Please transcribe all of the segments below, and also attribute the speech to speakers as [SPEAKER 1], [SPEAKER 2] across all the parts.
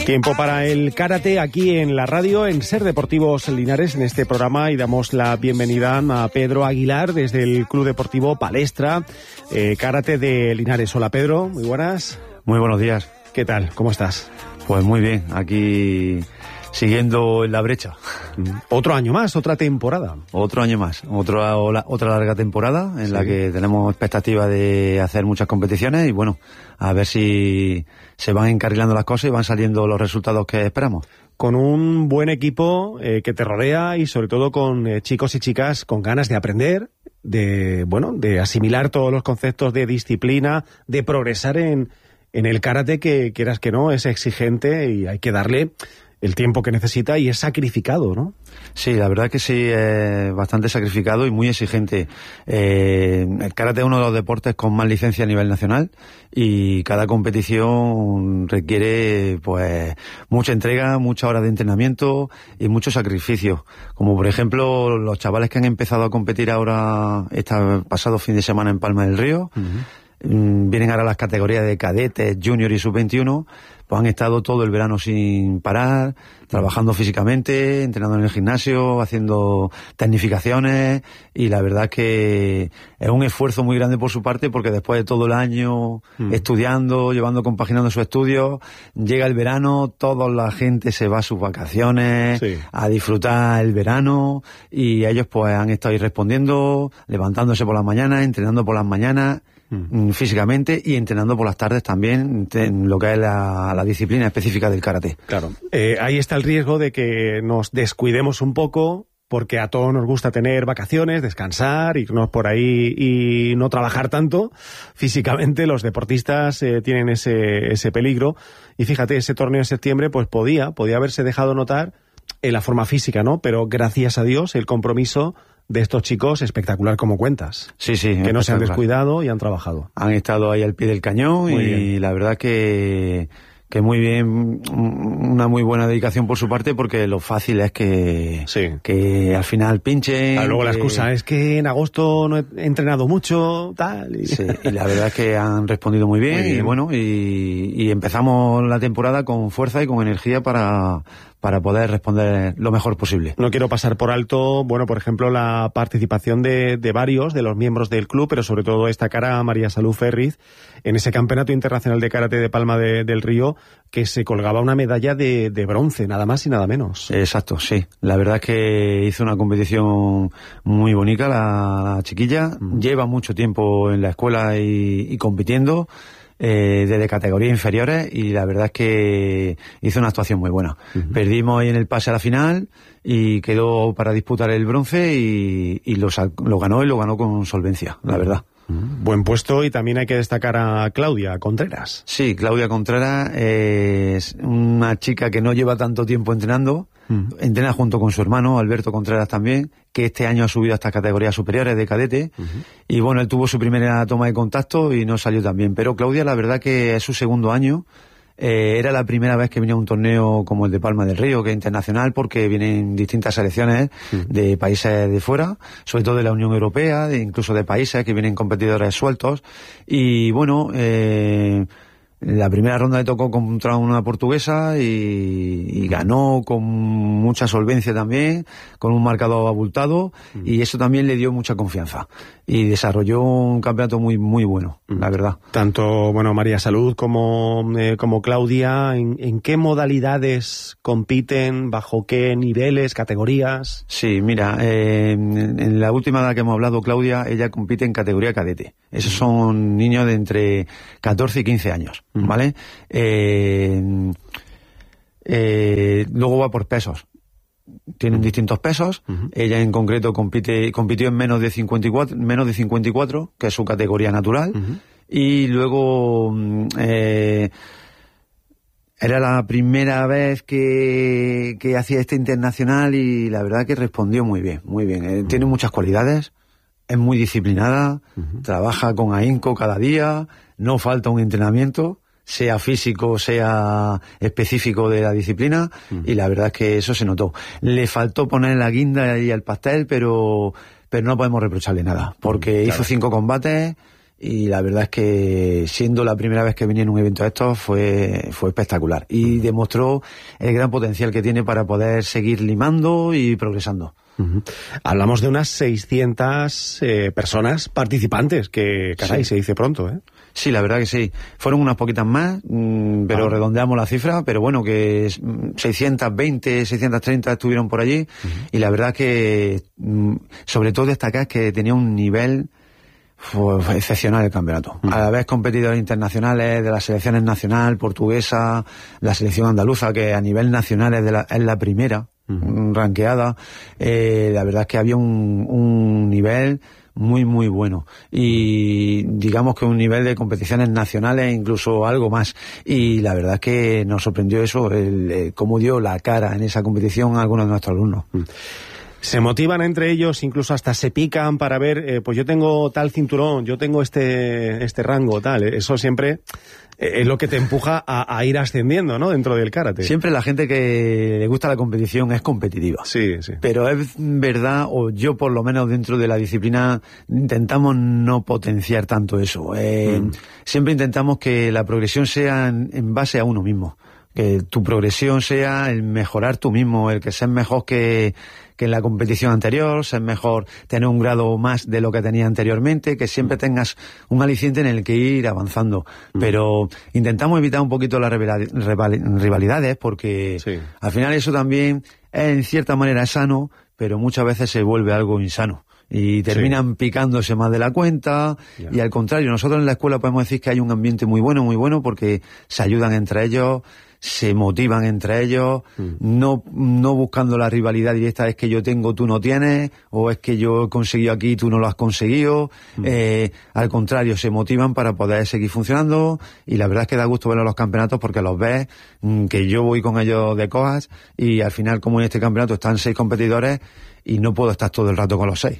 [SPEAKER 1] Tiempo para el karate aquí en la radio, en Ser Deportivos Linares, en este programa, y damos la bienvenida a Pedro Aguilar desde el Club Deportivo Palestra, karate de Linares. Hola Pedro, muy buenas.
[SPEAKER 2] Muy buenos días.
[SPEAKER 1] ¿Qué tal? ¿Cómo estás?
[SPEAKER 2] Pues muy bien, aquí siguiendo en la brecha.
[SPEAKER 1] Otro año más, otra temporada.
[SPEAKER 2] Otro año más, otra larga temporada en la que tenemos expectativa de hacer muchas competiciones y bueno, a ver si se van encarrilando las cosas y van saliendo los resultados que esperamos.
[SPEAKER 1] Con un buen equipo que te rodea y sobre todo con chicos y chicas con ganas de aprender, de asimilar todos los conceptos de disciplina, de progresar en el karate, que quieras que no, es exigente y hay que darle el tiempo que necesita y es sacrificado, ¿no?
[SPEAKER 2] Sí, la verdad que sí, es bastante sacrificado y muy exigente. El karate es uno de los deportes con más licencia a nivel nacional y cada competición requiere pues mucha entrega, muchas horas de entrenamiento y mucho sacrificio. Como por ejemplo los chavales que han empezado a competir ahora este pasado fin de semana en Palma del Río. Vienen ahora las categorías de cadetes, junior y sub-21, pues han estado todo el verano sin parar, trabajando físicamente, entrenando en el gimnasio, haciendo tecnificaciones, y la verdad que es un esfuerzo muy grande por su parte, porque después de todo el año estudiando, compaginando sus estudios, llega el verano, toda la gente se va a sus vacaciones, a disfrutar el verano, y ellos pues han estado ahí respondiendo, levantándose por las mañanas, entrenando por las mañanas, físicamente, y entrenando por las tardes también en lo que es la disciplina específica del karate.
[SPEAKER 1] Claro. Ahí está el riesgo de que nos descuidemos un poco, porque a todos nos gusta tener vacaciones, descansar, irnos por ahí y no trabajar tanto físicamente. Los deportistas tienen ese peligro. Y fíjate, ese torneo de septiembre pues podía haberse dejado notar en la forma física, ¿no? Pero gracias a Dios el compromiso de estos chicos espectacular, como cuentas.
[SPEAKER 2] Sí,
[SPEAKER 1] que no se han descuidado y han trabajado.
[SPEAKER 2] Han estado ahí al pie del cañón y la verdad que muy bien, una muy buena dedicación por su parte, porque lo fácil es que al final pinchen.
[SPEAKER 1] Luego la excusa es que en agosto no he entrenado mucho, tal.
[SPEAKER 2] Sí, y la verdad es que han respondido muy bien. Y bueno, y empezamos la temporada con fuerza y con energía para poder responder lo mejor posible.
[SPEAKER 1] No quiero pasar por alto, por ejemplo, la participación de varios de los miembros del club, pero sobre todo destacar a María Salud Ferriz en ese Campeonato Internacional de Karate de Palma del Río, que se colgaba una medalla de bronce, nada más y nada menos.
[SPEAKER 2] Exacto, sí. La verdad es que hizo una competición muy bonita la chiquilla. Lleva mucho tiempo en la escuela y compitiendo, desde categorías inferiores, y la verdad es que hizo una actuación muy buena. Perdimos ahí en el pase a la final y quedó para disputar el bronce y lo ganó con solvencia, la verdad.
[SPEAKER 1] Buen puesto. Y también hay que destacar a Claudia Contreras.
[SPEAKER 2] Sí, Claudia Contreras es una chica que no lleva tanto tiempo entrenando. Entrena junto con su hermano Alberto Contreras también, que este año ha subido a estas categorías superiores de cadete. Y bueno, él tuvo su primera toma de contacto y no salió tan bien, pero Claudia, la verdad que es su segundo año. Era la primera vez que venía a un torneo como el de Palma del Río, que es internacional, porque vienen distintas selecciones de países de fuera, sobre todo de la Unión Europea, incluso de países que vienen competidores sueltos. Y bueno, la primera ronda le tocó contra una portuguesa y ganó con mucha solvencia también, con un marcador abultado, y eso también le dio mucha confianza. Y desarrolló un campeonato muy muy bueno, la verdad.
[SPEAKER 1] Tanto María Salud como Claudia, ¿en qué modalidades compiten? ¿Bajo qué niveles, categorías?
[SPEAKER 2] Sí, mira, en la última que hemos hablado, Claudia, ella compite en categoría cadete. Esos son niños de entre 14 y 15 años, ¿vale? Luego va por pesos. Tienen distintos pesos. Ella en concreto compitió en menos de 54, que es su categoría natural. Y luego era la primera vez que hacía este internacional y la verdad que respondió muy bien, muy bien. Tiene muchas cualidades, es muy disciplinada, trabaja con ahínco cada día, no falta un entrenamiento, sea físico, sea específico de la disciplina, y la verdad es que eso se notó. Le faltó poner la guinda y el pastel, pero no podemos reprocharle nada, porque hizo 5 combates y la verdad es que siendo la primera vez que venía en un evento de estos fue espectacular y demostró el gran potencial que tiene para poder seguir limando y progresando.
[SPEAKER 1] Hablamos de unas 600 personas participantes, que caray, se dice pronto, ¿eh?
[SPEAKER 2] Sí, la verdad que sí. Fueron unas poquitas más, pero redondeamos la cifra, pero bueno, que 620, 630 estuvieron por allí, y la verdad que, sobre todo destacar que tenía un nivel fue excepcional el campeonato. A la vez competidores internacionales de las selecciones nacional, portuguesa, la selección andaluza, que a nivel nacional es la primera ranqueada. La verdad es que había un nivel muy muy bueno y digamos que un nivel de competiciones nacionales incluso algo más, y la verdad es que nos sorprendió eso, cómo dio la cara en esa competición a algunos de nuestros alumnos.
[SPEAKER 1] Se motivan entre ellos, incluso hasta se pican para ver, pues yo tengo tal cinturón, yo tengo este rango, tal. Eso siempre es lo que te empuja a ir ascendiendo, ¿no?, dentro del karate.
[SPEAKER 2] Siempre la gente que le gusta la competición es competitiva.
[SPEAKER 1] Sí, sí.
[SPEAKER 2] Pero es verdad, o yo por lo menos dentro de la disciplina, intentamos no potenciar tanto eso. Siempre intentamos que la progresión sea en base a uno mismo. Que tu progresión sea el mejorar tú mismo, el que seas mejor que en la competición anterior, ser mejor, tener un grado más de lo que tenía anteriormente, que siempre tengas un aliciente en el que ir avanzando. Pero intentamos evitar un poquito las rivalidades, porque al final eso también en cierta manera es sano, pero muchas veces se vuelve algo insano. Y terminan picándose más de la cuenta, y al contrario, nosotros en la escuela podemos decir que hay un ambiente muy bueno, porque se ayudan entre ellos, se motivan entre ellos, no buscando la rivalidad directa, es que yo tengo, tú no tienes, o es que yo he conseguido aquí, tú no lo has conseguido. Al contrario, se motivan para poder seguir funcionando, y la verdad es que da gusto ver los campeonatos porque los ves, que yo voy con ellos de cojas, y al final, como en este campeonato están 6 competidores, y no puedo estar todo el rato con los 6.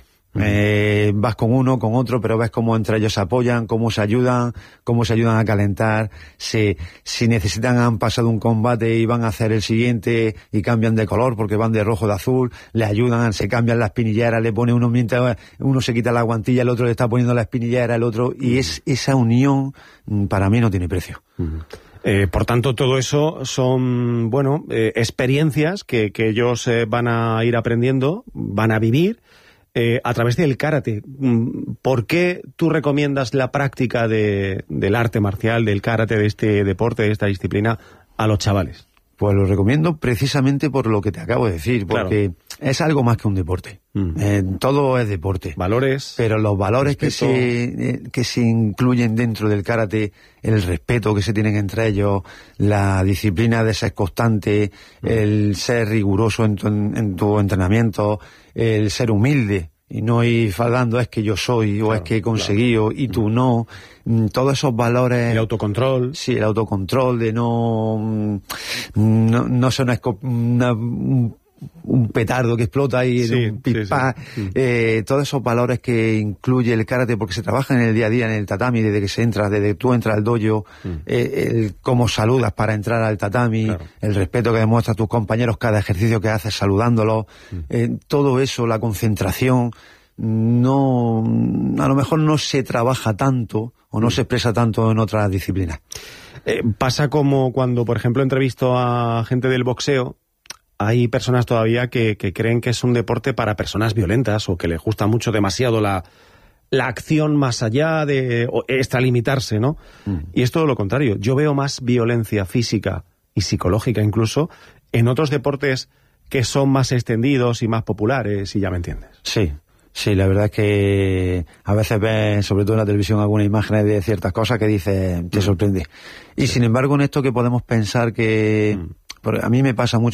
[SPEAKER 2] Vas con uno, con otro, pero ves cómo entre ellos se apoyan, cómo se ayudan a calentar. Si necesitan, han pasado un combate y van a hacer el siguiente y cambian de color porque van de rojo, de azul, le ayudan, se cambian las espinilleras, le pone uno mientras uno se quita la guantilla, el otro le está poniendo la espinillera, el otro, y esa unión para mí no tiene precio.
[SPEAKER 1] Por tanto, todo eso son, experiencias que ellos van a ir aprendiendo, van a vivir a través del karate. ¿Por qué tú recomiendas la práctica del arte marcial, del karate, de este deporte, de esta disciplina, a los chavales?
[SPEAKER 2] Pues lo recomiendo precisamente por lo que te acabo de decir, porque es algo más que un deporte. Todo es deporte.
[SPEAKER 1] Valores.
[SPEAKER 2] Pero los valores que se incluyen dentro del karate, el respeto que se tienen entre ellos, la disciplina de ser constante, el ser riguroso en tu entrenamiento, el ser humilde y no ir falando, es que yo soy, o es que he conseguido, y tú no. Todos esos valores...
[SPEAKER 1] El autocontrol.
[SPEAKER 2] Sí, el autocontrol de no ser un petardo que explota y un pispá. Todos esos valores que incluye el karate, porque se trabaja en el día a día, en el tatami, desde que tú entras al dojo, el cómo saludas para entrar al tatami, el respeto que demuestras a tus compañeros cada ejercicio que haces saludándolos, todo eso, la concentración, a lo mejor no se trabaja tanto o no se expresa tanto en otras disciplinas.
[SPEAKER 1] Pasa como cuando, por ejemplo, entrevisto a gente del boxeo. Hay personas todavía que creen que es un deporte para personas violentas, o que les gusta mucho demasiado la acción más allá de extralimitarse, ¿no? Y es todo lo contrario. Yo veo más violencia física y psicológica incluso en otros deportes que son más extendidos y más populares, y ya me entiendes.
[SPEAKER 2] Sí, la verdad es que a veces ves, sobre todo en la televisión, algunas imágenes de ciertas cosas que dices, te sorprende. Y sin embargo, en esto que podemos pensar que... A mí me pasa mucho